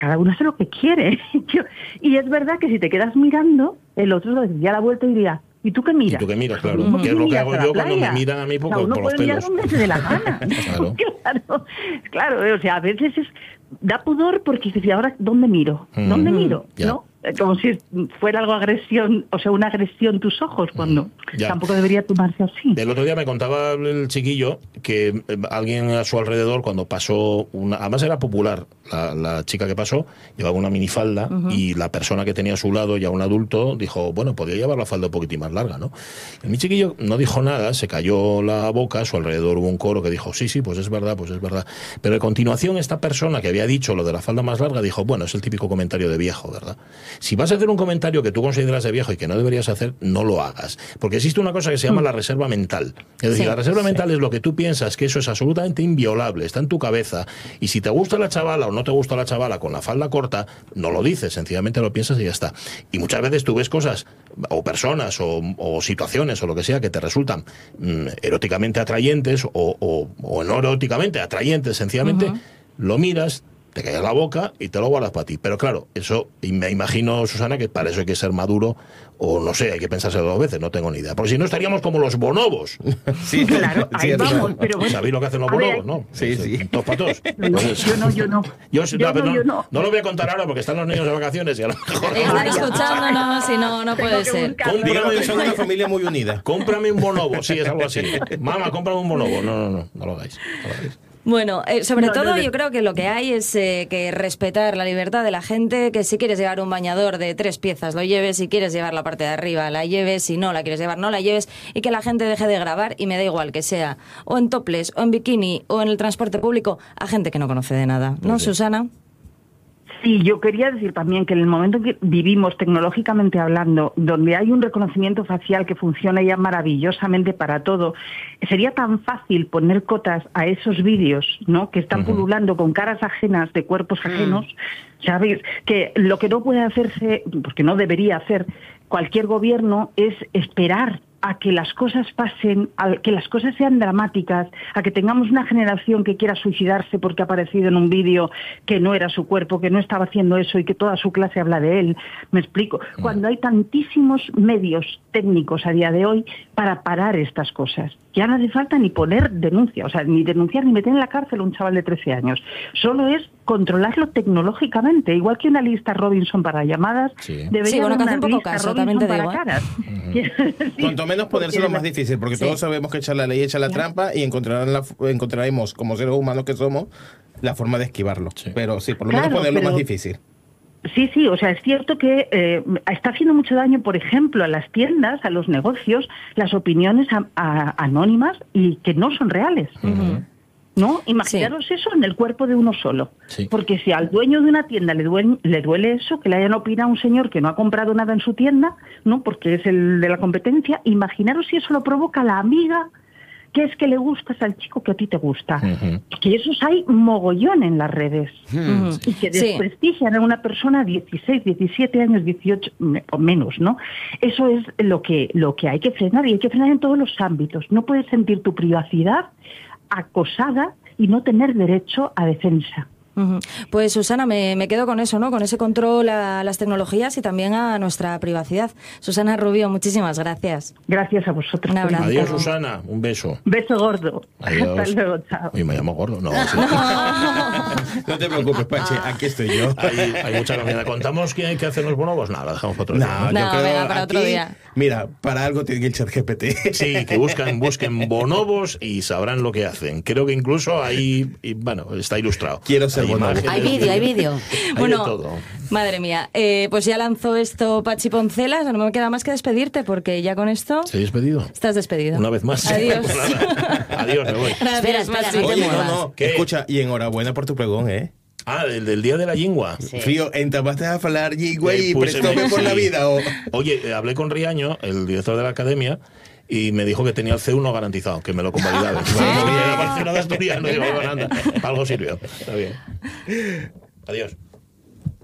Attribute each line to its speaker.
Speaker 1: cada uno hace lo que quiere. Y es verdad que si te quedas mirando, el otro daría la vuelta y diría, ¿y tú qué miras?
Speaker 2: ¿Y tú qué miras? Claro. ¿Qué es lo que hago yo cuando me miran a mí por
Speaker 1: uno
Speaker 2: los
Speaker 1: puede mirar
Speaker 2: pelos?
Speaker 1: donde se dé la gana. Claro, o sea, a veces da pudor porque dice, ahora, ¿dónde miro? ¿Dónde miro?
Speaker 2: Ya.
Speaker 1: ¿No? Como si fuera algo agresión, o sea, una agresión tus ojos, cuando tampoco debería tomarse así.
Speaker 2: El otro día me contaba el chiquillo que alguien a su alrededor, cuando pasó además era popular, la chica que pasó, llevaba una minifalda y la persona que tenía a su lado, ya un adulto, dijo, bueno, podría llevar la falda un poquitín más larga, ¿no? Y mi chiquillo no dijo nada, se cayó la boca, a su alrededor hubo un coro que dijo, sí, pues es verdad, pues es verdad. Pero a continuación esta persona que había dicho lo de la falda más larga dijo, bueno, es el típico comentario de viejo, ¿verdad? Si vas a hacer un comentario que tú consideras de viejo y que no deberías hacer, no lo hagas. Porque existe una cosa que se llama la reserva mental. Es decir, la reserva mental es lo que tú piensas, que eso es absolutamente inviolable, está en tu cabeza, y si te gusta la chavala o no te gusta la chavala con la falda corta, no lo dices, sencillamente lo piensas y ya está. Y muchas veces tú ves cosas, o personas, o situaciones, o lo que sea, que te resultan eróticamente atrayentes, o no eróticamente atrayentes, sencillamente, lo miras, te callas la boca y te lo guardas para ti. Pero claro, eso, y me imagino, Susana, que para eso hay que ser maduro, o no sé, hay que pensarse 2 veces, no tengo ni idea. Porque si no estaríamos como los bonobos.
Speaker 1: Sí, claro, ahí vamos. Pero bueno,
Speaker 2: ¿sabéis lo que hacen los bonobos? ¿No?
Speaker 3: Sí.
Speaker 2: Todos patos.
Speaker 1: Yo no.
Speaker 2: No lo voy a contar ahora porque están los niños de vacaciones y a lo mejor...
Speaker 4: Están escuchándonos y no puede ser.
Speaker 3: Dígame que son una familia muy unida.
Speaker 2: Cómprame un bonobo, sí, es algo así. Mamá, cómprame un bonobo. No lo hagáis.
Speaker 4: Bueno, sobre todo yo creo que lo que hay es que respetar la libertad de la gente, que si quieres llevar un bañador de 3 piezas lo lleves, si quieres llevar la parte de arriba la lleves, si no la quieres llevar no la lleves, y que la gente deje de grabar, y me da igual que sea o en topless, o en bikini, o en el transporte público, a gente que no conoce de nada, ¿no, Susana?
Speaker 1: Sí, yo quería decir también que en el momento en que vivimos tecnológicamente hablando, donde hay un reconocimiento facial que funciona ya maravillosamente para todo, sería tan fácil poner cotas a esos vídeos, ¿no?, que están pululando con caras ajenas de cuerpos ajenos, ¿sabéis? Que lo que no puede hacerse, porque no debería hacer cualquier gobierno, es esperar a que las cosas pasen, a que las cosas sean dramáticas, a que tengamos una generación que quiera suicidarse porque ha aparecido en un vídeo que no era su cuerpo, que no estaba haciendo eso y que toda su clase habla de él. Me explico. Cuando hay tantísimos medios técnicos a día de hoy para parar estas cosas. Ya no hace falta ni poner denuncia, o sea, ni denunciar ni meter en la cárcel a un chaval de 13 años. Solo es controlarlo tecnológicamente, igual que una lista Robinson para llamadas, debería haber una lista Robinson para caras.
Speaker 3: Cuanto menos ponérselo más difícil, porque todos sabemos que echar la ley echa la trampa y encontraremos, como seres humanos que somos, la forma de esquivarlo. Pero sí, por lo menos ponerlo más difícil.
Speaker 1: Sí, o sea, es cierto que está haciendo mucho daño, por ejemplo, a las tiendas, a los negocios, las opiniones anónimas y que no son reales. ¿No? Imaginaros eso en el cuerpo de uno solo. Porque si al dueño de una tienda le duele eso, que le hayan opinado a un señor que no ha comprado nada en su tienda, ¿no?, porque es el de la competencia, imaginaros si eso lo provoca a la amiga, que es que le gustas al chico que a ti te gusta. Que esos hay mogollón en las redes. Y que desprestigian a una persona 16, 17 años, 18 o menos, ¿no? Eso es lo que hay que frenar, y hay que frenar en todos los ámbitos. No puedes sentir tu privacidad acosada y no tener derecho a defensa.
Speaker 4: Pues Susana, me quedo con eso, ¿no? Con ese control a las tecnologías y también a nuestra privacidad. Susana Rubio, muchísimas gracias.
Speaker 1: Gracias a vosotros.
Speaker 4: Un abrazo.
Speaker 2: Adiós, Susana. Un beso.
Speaker 1: Beso gordo.
Speaker 2: Adiós.
Speaker 1: Hasta luego, chao.
Speaker 2: Uy, me llamo gordo. No,
Speaker 3: No te preocupes, Pache, aquí estoy yo.
Speaker 2: Hay mucha confianza. ¿Contamos qué hay que hacer los bonobos? Nada, la dejamos para otro día.
Speaker 3: Yo creo
Speaker 4: venga, para
Speaker 3: aquí,
Speaker 4: otro día.
Speaker 3: Mira, para algo tiene que el ChatGPT.
Speaker 2: Sí, que busquen bonobos y sabrán lo que hacen. Creo que incluso ahí, bueno, está ilustrado.
Speaker 3: Quiero ser bonobo.
Speaker 4: Hay vídeo. Bueno,
Speaker 2: de todo.
Speaker 4: Madre mía, pues ya lanzó esto Pachi Poncelas, no me queda más que despedirte, porque ya con esto...
Speaker 2: ¿Se ha despedido?
Speaker 4: Estás despedido.
Speaker 2: Una vez más.
Speaker 4: Adiós.
Speaker 2: Adiós, me voy.
Speaker 4: Gracias,
Speaker 5: Espera,
Speaker 4: Pachi.
Speaker 5: no te
Speaker 3: Oye,
Speaker 5: muevas.
Speaker 3: no.
Speaker 2: ¿Qué?
Speaker 3: Escucha, y enhorabuena por tu pregón, ¿eh?
Speaker 2: Ah, del día de la lingua.
Speaker 5: Sí.
Speaker 3: Fío, ¿entapaste a hablar lingua y
Speaker 2: Pues,
Speaker 3: prestóme por la
Speaker 2: sí.
Speaker 3: vida? O...
Speaker 2: Oye, hablé con Riaño, el director de la academia, y me dijo que tenía el C1 garantizado, que me lo convalidaba. Bueno, la Barcelona de Asturias, no digo, anda, algo sirvió. Está bien. Adiós.